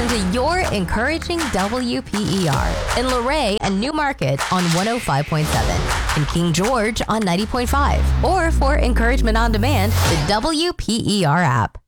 listen to your encouraging WPER in Luray and Newmarket on 105.7, in King George on 90.5, or for encouragement on demand, the WPER app.